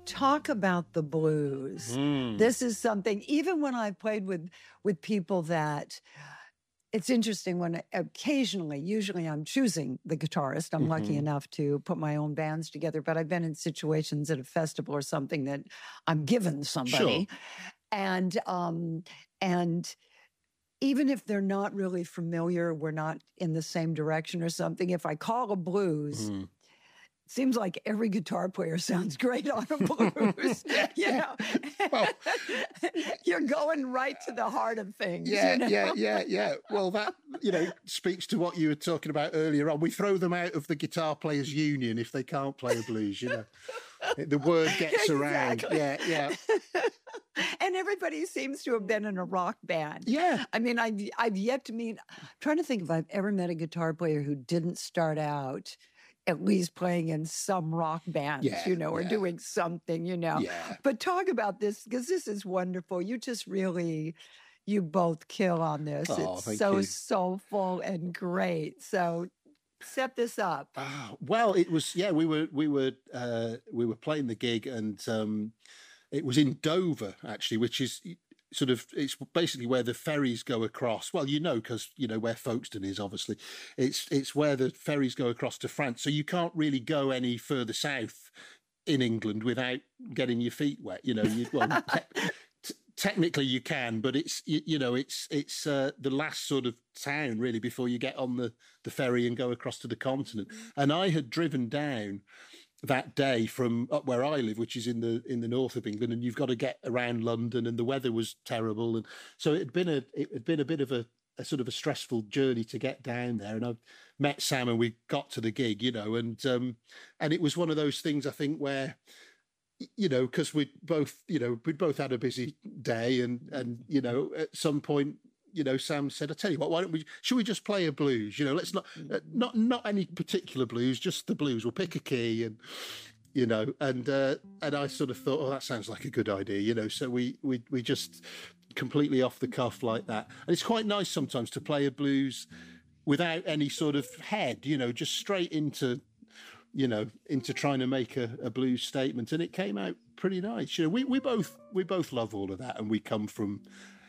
talk about the blues. This is something, even when I played with people that, it's interesting when occasionally, usually I'm choosing the guitarist. I'm lucky enough to put my own bands together, but I've been in situations at a festival or something that I'm given somebody. Sure. And even if they're not really familiar, we're not in the same direction or something, if I call a blues, seems like every guitar player sounds great on a blues. You know, Well, you're going right to the heart of things. yeah, you know? yeah. Well, that, speaks to what you were talking about earlier on. We throw them out of the Guitar Players Union if they can't play a blues, The word gets around. Yeah. And everybody seems to have been in a rock band. Yeah. I mean, I've yet to meet, I'm trying to think if I've ever met a guitar player who didn't start out at least playing in some rock bands, or doing something, Yeah. But talk about this, because this is wonderful. You both kill on this. Oh, it's thank so you. soulful and great. So set this up. Well, it was, we were playing the gig, and it was in Dover, actually, which is it's basically where the ferries go across. Well, because where Folkestone is, obviously, it's where the ferries go across to France. So you can't really go any further south in England without getting your feet wet. Technically you can, but it's the last sort of town really before you get on the ferry and go across to the continent. And I had driven down that day from up where I live, which is in the north of England, and you've got to get around London, and the weather was terrible, and so it had been a bit of a sort of a stressful journey to get down there. And I met Sam, and we got to the gig, and it was one of those things, I think, where because we'd both had a busy day, and at some point, Sam said, "I tell you what, should we just play a blues? Let's not any particular blues, just the blues. We'll pick a key," and I sort of thought, "Oh, that sounds like a good idea," So we just completely off the cuff like that. And it's quite nice sometimes to play a blues without any sort of head, just straight into trying to make a blues statement, and it came out pretty nice. We both love all of that, and we come from.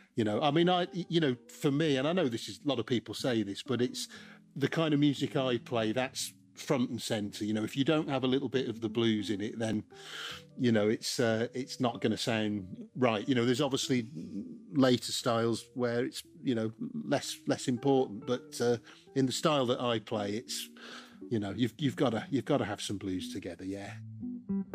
For me, and I know a lot of people say this, but it's the kind of music I play, that's front and center. If you don't have a little bit of the blues in it, then, it's not going to sound right. There's obviously later styles where it's, less important, but in the style that I play, it's, you've got to have some blues together. Yeah.